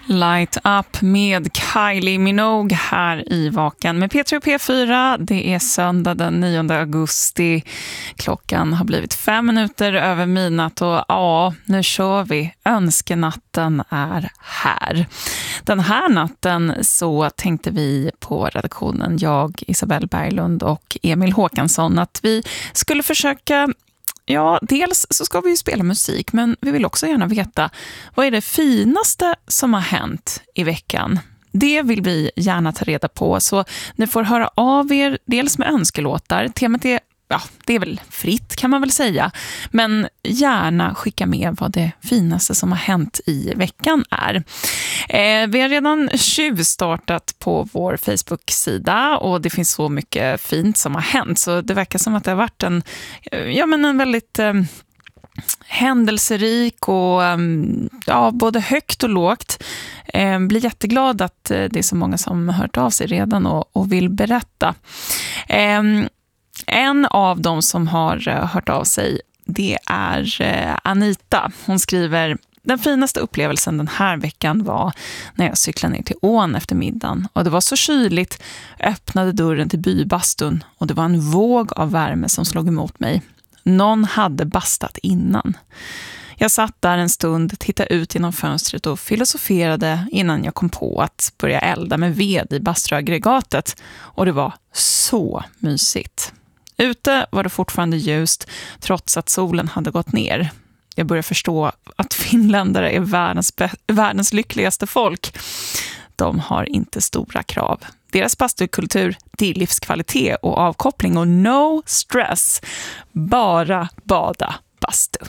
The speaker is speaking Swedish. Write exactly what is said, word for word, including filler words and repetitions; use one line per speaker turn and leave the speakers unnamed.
Light Up med Kylie Minogue här i Vaken med P tre och P fyra. Det är söndag den nionde augusti. Klockan har blivit fem minuter över midnatt och ja, nu kör vi. Önskenatten är här. Den här natten så tänkte vi på redaktionen, jag, Isabelle Berglund och Emil Håkansson, att vi skulle försöka. Ja, dels så ska vi ju spela musik, men vi vill också gärna veta vad är det finaste som har hänt i veckan. Det vill vi gärna ta reda på, så ni får höra av er dels med önskelåtar. Temat är, ja, det är väl fritt kan man väl säga, men gärna skicka med vad det finaste som har hänt i veckan är. Eh, vi har redan tjuvstartat på vår Facebook-sida och det finns så mycket fint som har hänt, så det verkar som att det har varit en, ja, men en väldigt eh, händelserik och ja, både högt och lågt. Eh, blir jätteglad att det är så många som har hört av sig redan och, och vill berätta. Eh, En av dem som har hört av sig, det är Anita. Hon skriver: den finaste upplevelsen den här veckan var när jag cyklade ner till ån efter middagen. Och det var så kyligt, öppnade dörren till bybastun och det var en våg av värme som slog emot mig. Någon hade bastat innan. Jag satt där en stund, tittade ut genom fönstret och filosoferade innan jag kom på att börja elda med ved i bastuaggregatet. Och det var så mysigt. Ute var det fortfarande ljust trots att solen hade gått ner. Jag började förstå att finländare är världens, världens lyckligaste folk. De har inte stora krav. Deras bastukultur, det är livskvalitet och avkoppling och no stress. Bara bada bastu.